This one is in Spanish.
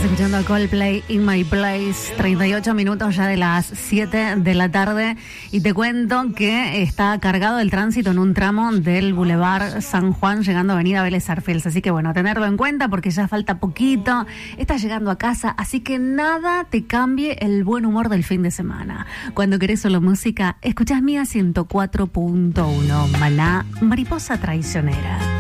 escuchando a Coldplay In My Place, 38 minutos ya de las 7 de la tarde, y te cuento que está cargado el tránsito en un tramo del Boulevard San Juan llegando a Avenida Vélez Sarsfield, así que bueno, tenerlo en cuenta porque ya falta poquito, estás llegando a casa, así que nada te cambie el buen humor del fin de semana. Cuando querés solo música, escuchás Mía 104.1, Maná, Mariposa Traicionera.